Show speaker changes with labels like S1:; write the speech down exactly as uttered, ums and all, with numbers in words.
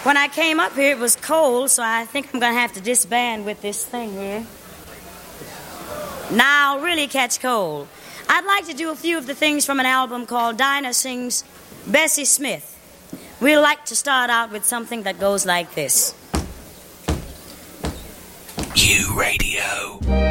S1: When I came up here, it was cold, so I think I'm going to have to disband with this thing here. Now I'll really catch cold. I'd like to do a few of the things from an album called Dinah Sings Bessie Smith. We'd like to start out with something that goes like this.
S2: U Radio.